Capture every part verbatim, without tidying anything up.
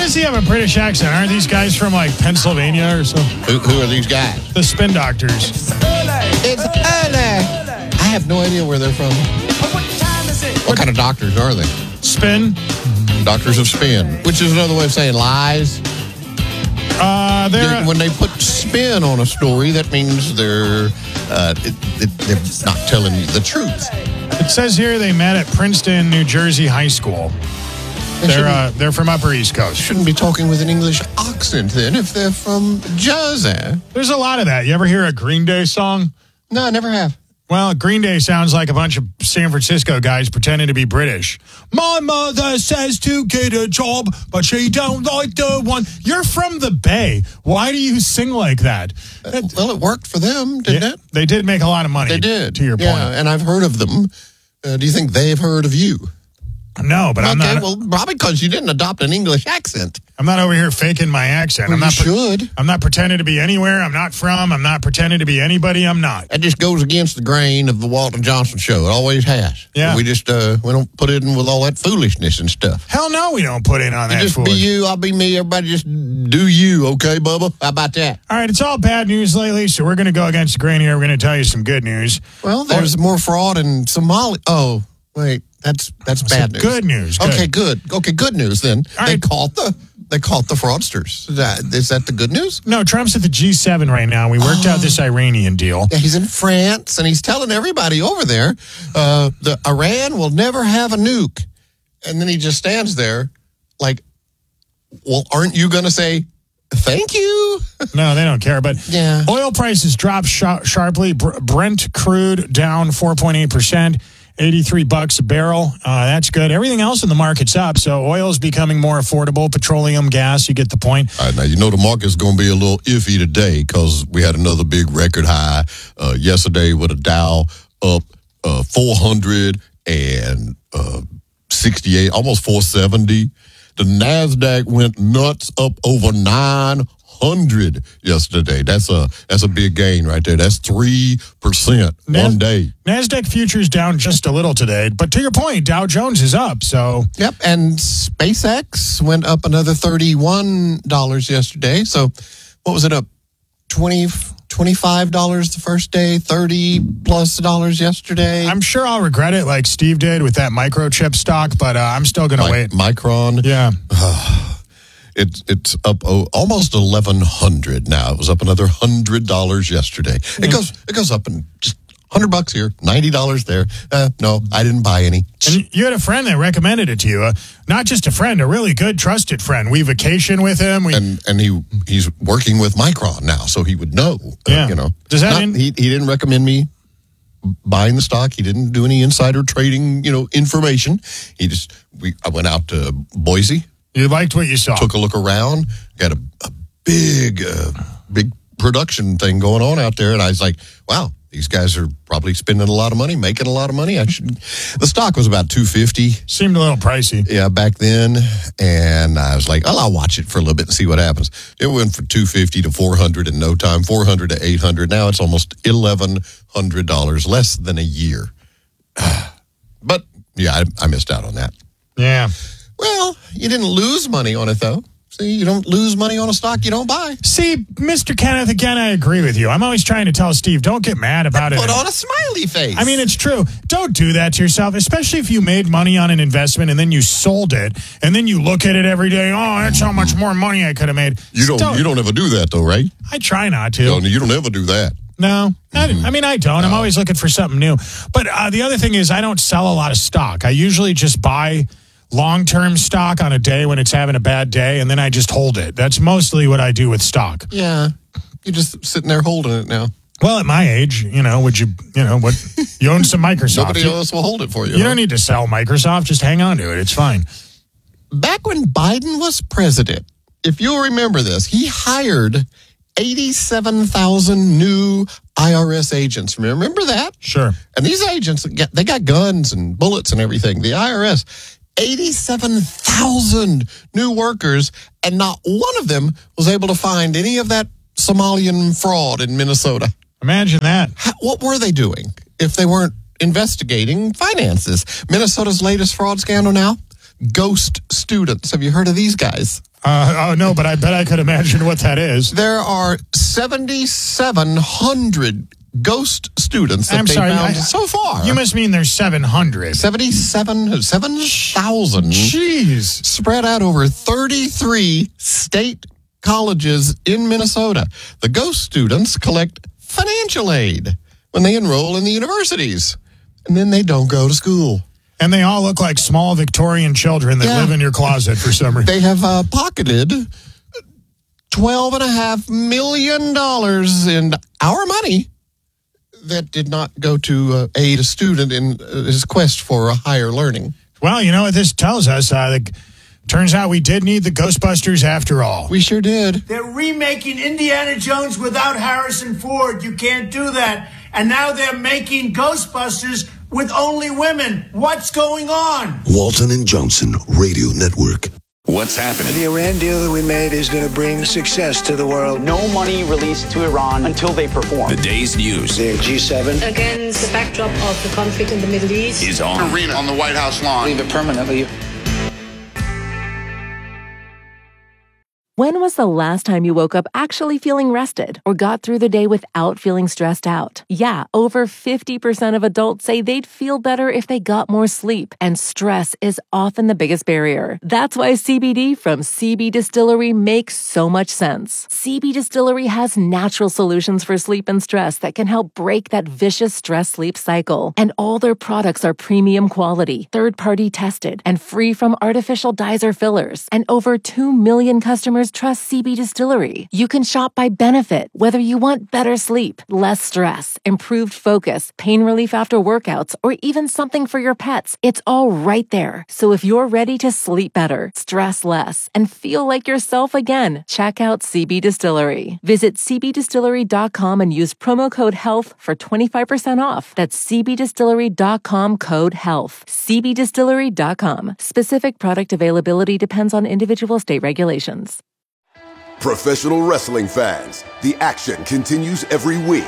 does he have a British accent? Aren't these guys from, like, Pennsylvania or something? Who, who are these guys? The Spin Doctors. It's early. I have no idea where they're from. What kind of doctors are they? Spin? Doctors of spin, which is another way of saying lies. Uh, they're, They're- when they put spin on a story, that means they're uh, it, it, they're not telling you the truth. it says here they met at Princeton, New Jersey High School. They They're shouldn't, uh, they're from Upper East Coast. shouldn't be talking with an English accent then if they're from Jersey. There's a lot of that. You ever hear a Green Day song? No, I never have. Well, Green Day sounds like a bunch of San Francisco guys pretending to be British. My mother says to get a job, but she don't like the one. You're from the Bay. Why do you sing like that? That- Well, it worked for them, didn't Yeah, it? they did make a lot of money. They did. To your yeah, point. and I've heard of them. Uh, do you think they've heard of you? No, but I'm okay, not. well, probably because you didn't adopt an English accent. I'm not over here faking my accent. Well, I'm you not. pre- should. I'm not pretending to be anywhere. I'm not from. I'm not pretending to be anybody. I'm not. That just goes against the grain of the Walton Johnson show. It always has. Yeah. We just uh, we don't put it in with all that foolishness and stuff. Hell no, we don't put in on You that. just fool. be you, I'll be me. Everybody just do you, okay, Bubba? How about that? All right, it's all bad news lately, so we're going to go against the grain here. We're going to tell you some good news. Well, there's more fraud in Somalia. Oh, wait, that's that's So bad news. good news. Good. Okay, good. Okay, good news then. All they right. caught the they caught the fraudsters. Is that, is that the good news? No, Trump's at the G seven right now. We worked out this Iranian deal. Yeah, he's in France and he's telling everybody over there, uh, the Iran will never have a nuke. And then he just stands there like, well, aren't you going to say thank you? No, they don't care. But Yeah. oil prices dropped sh- sharply. Br- Brent crude down four point eight percent, eighty-three bucks a barrel. Uh, that's good. Everything else in the market's up. So oil is becoming more affordable. Petroleum, gas, you get the point. All right, now, you know the market's going to be a little iffy today because we had another big record high uh, yesterday with a Dow up uh, four hundred sixty-eight, almost four seventy. The NASDAQ went nuts, up over nine hundred yesterday. That's a that's a big gain right there. That's three percent Nas- one day. NASDAQ futures down just a little today. But to your point, Dow Jones is up. So Yep, and SpaceX went up another thirty-one dollars yesterday. So what was it up? twenty, twenty-five dollars the first day, thirty plus dollars yesterday. I'm sure I'll regret it like Steve did with that microchip stock, but uh, I'm still going to Mi- wait. Micron, Yeah. it's it's up oh, almost eleven hundred now. It was up another hundred dollars yesterday. It goes it goes up and just hundred bucks here, ninety dollars there. Uh, no, I didn't buy any. And you had a friend that recommended it to you. Uh, not just a friend, a really good, trusted friend. We vacation with him. We, And and he he's working with Micron now, so he would know. uh, Yeah. you know. Does that Not- in- he he didn't recommend me buying the stock. He didn't do any insider trading, you know, information. He just we I went out to Boise, you liked what you saw. took a look around, got a, a big uh, big production thing going on out there, and I was like, wow. These guys are probably spending a lot of money, making a lot of money. I should. The stock was about two fifty. Seemed a little pricey. Yeah, back then, and I was like, "Oh, I'll watch it for a little bit and see what happens." It went from two fifty to four hundred in no time, four hundred to eight hundred. Now it's almost eleven hundred dollars, less than a year. But yeah, I, I missed out on that. Yeah. Well, you didn't lose money on it though. See, you don't lose money on a stock you don't buy. See, Mister Kenneth, again, I agree with you. I'm always trying to tell Steve, don't get mad about it. Put on a smiley face. I mean, it's true. Don't do that to yourself, especially if you made money on an investment and then you sold it, and then you look at it every day. Oh, that's how much more money I could have made. you don't, Still- you don't ever do that though, right? I try not to. You don't, you don't ever do that. No, I, I mean, I don't. I'm always looking for something new. But uh, the other thing is I don't sell a lot of stock. I usually just buy long-term stock on a day when it's having a bad day, and then I just hold it. That's mostly what I do with stock. Yeah, you're just sitting there holding it now. Well, at my age, you know, would you, you know, what you own some Microsoft. Nobody you, else will hold it for you. you huh? don't need to sell Microsoft. Just hang on to it. It's fine. Back when Biden was president, if you'll remember this, he hired eighty-seven thousand new I R S agents. Remember that? Sure. And these agents, they got guns and bullets and everything. The I R S, eighty-seven thousand new workers, and not one of them was able to find any of that Somalian fraud in Minnesota. Imagine that. How, what were they doing if they weren't investigating finances? Minnesota's latest fraud scandal now? Ghost students. Have you heard of these guys? Uh, oh, no, but I bet I could imagine what that is. There are seventy-seven hundred ghost students that I'm they sorry, found I- so far. You must mean there's seven hundred. seventy-seven, seven thousand Jeez. spread out over thirty-three state colleges in Minnesota. The ghost students collect financial aid when they enroll in the universities, and then they don't go to school. And they all look like small Victorian children that Yeah. live in your closet for some reason. They have uh, pocketed twelve and a half million dollars in our money that did not go to uh, aid a student in uh, his quest for a higher learning. Well, you know what this tells us? Uh, the, turns out we did need the Ghostbusters after all. We sure did. They're remaking Indiana Jones without Harrison Ford. You can't do that. And now they're making Ghostbusters with only women. What's going on? Walton and Johnson Radio Network. What's happening? The Iran deal that we made is going to bring success to the world. No money released to Iran until they perform. The day's news The G seven. Against the backdrop of the conflict in the Middle East. is on. Arena on the White House lawn. Leave it permanently. When was the last time you woke up actually feeling rested or got through the day without feeling stressed out? Yeah, over fifty percent of adults say they'd feel better if they got more sleep, and stress is often the biggest barrier. That's why C B D from C B Distillery makes so much sense. C B Distillery has natural solutions for sleep and stress that can help break that vicious stress-sleep cycle. And all their products are premium quality, third-party tested, and free from artificial dyes or fillers. And over two million customers trust C B Distillery. You can shop by benefit, whether you want better sleep, less stress, improved focus, pain relief after workouts, or even something for your pets. It's all right there. So if you're ready to sleep better, stress less, and feel like yourself again, check out C B Distillery. Visit c b distillery dot com and use promo code HEALTH for twenty-five percent off. That's c b distillery dot com code HEALTH. c b distillery dot com. Specific product availability depends on individual state regulations. Professional wrestling fans, the action continues every week.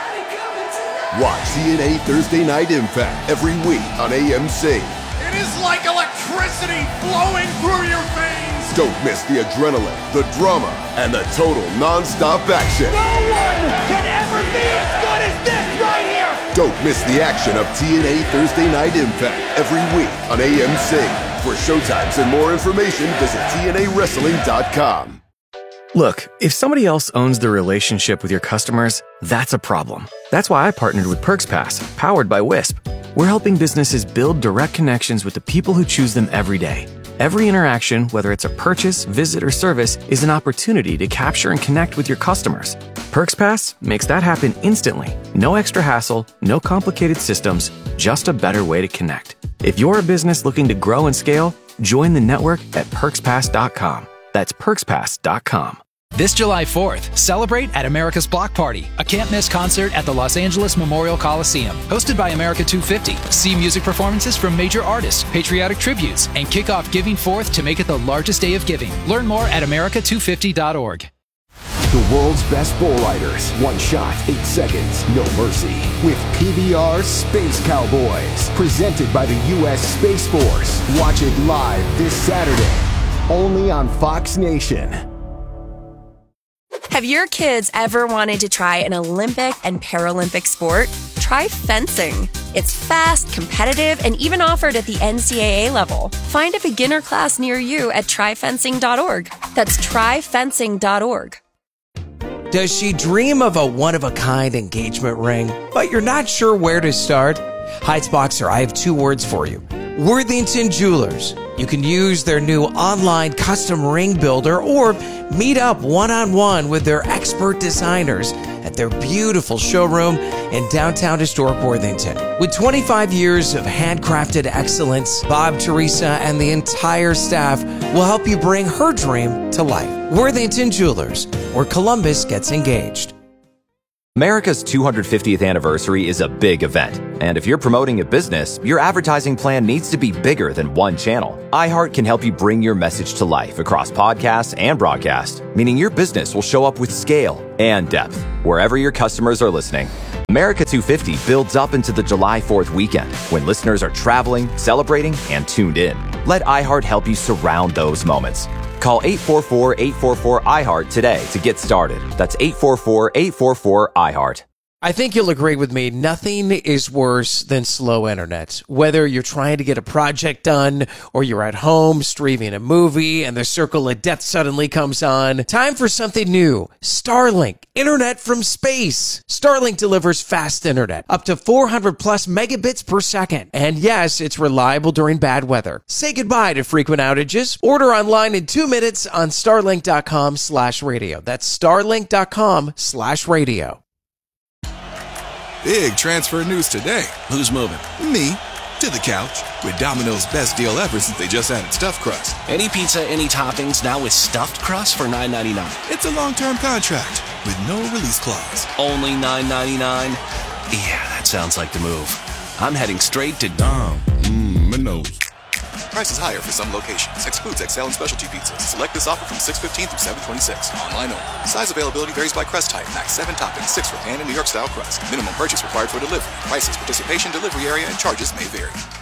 Watch T N A Thursday Night Impact every week on A M C. It is like electricity flowing through your veins. Don't miss the adrenaline, the drama, and the total non-stop action. No one can ever be as good as this right here. Don't miss the action of T N A Thursday Night Impact every week on A M C. For showtimes and more information, visit T N A wrestling dot com. Look, if somebody else owns the relationship with your customers, that's a problem. That's why I partnered with PerksPass, powered by Wisp. We're helping businesses build direct connections with the people who choose them every day. Every interaction, whether it's a purchase, visit, or service, is an opportunity to capture and connect with your customers. PerksPass makes that happen instantly. No extra hassle, no complicated systems, just a better way to connect. If you're a business looking to grow and scale, join the network at perks pass dot com. That's perks pass dot com. This July fourth, celebrate at America's Block Party, a can't-miss concert at the Los Angeles Memorial Coliseum. Hosted by America two fifty. See music performances from major artists, patriotic tributes, and kick off Giving Forth to make it the largest day of giving. Learn more at america two fifty dot org. The world's best bull riders. One shot, eight seconds, no mercy. With P B R Space Cowboys. Presented by the U S Space Force. Watch it live this Saturday. Only on Fox Nation. Have your kids ever wanted to try an Olympic and Paralympic sport? Try fencing. It's fast, competitive, and even offered at the N C double A level. Find a beginner class near you at try fencing dot org. That's try fencing dot org. Does she dream of a one-of-a-kind engagement ring, but you're not sure where to start? Heights Boxer, I have two words for you. Worthington Jewelers. You can use their new online custom ring builder or meet up one-on-one with their expert designers at their beautiful showroom in downtown historic Worthington. With twenty-five years of handcrafted excellence, Bob, Teresa, and the entire staff will help you bring her dream to life. Worthington Jewelers, where Columbus gets engaged. America's two hundred fiftieth anniversary is a big event, and if you're promoting a business, your advertising plan needs to be bigger than one channel. iHeart can help you bring your message to life across podcasts and broadcast, meaning your business will show up with scale and depth wherever your customers are listening. America two fifty builds up into the July fourth weekend when listeners are traveling, celebrating, and tuned in. Let iHeart help you surround those moments. Call eight four four, eight four four, I heart today to get started. That's eight four four, eight four four, I heart. I think you'll agree with me. Nothing is worse than slow internet. Whether you're trying to get a project done or you're at home streaming a movie and the circle of death suddenly comes on, time for something new. Starlink, internet from space. Starlink delivers fast internet, up to four hundred plus megabits per second. And yes, it's reliable during bad weather. Say goodbye to frequent outages. Order online in two minutes on starlink.com slash radio. That's starlink.com slash radio. Big transfer news today. Who's moving? Me. To the couch. With Domino's best deal ever since they just added stuffed crust. Any pizza, any toppings, now with stuffed crust for nine ninety-nine. It's a long-term contract with no release clause. Only nine ninety-nine? Yeah, that sounds like the move. I'm heading straight to Dom. Mmm, Minos. Prices higher for some locations. Excludes X L and specialty pizzas. Select this offer from six fifteen through seven twenty-six. Online only. Size availability varies by crust type. Max seven toppings, six for pan and New York style crust. Minimum purchase required for delivery. Prices, participation, delivery area, and charges may vary.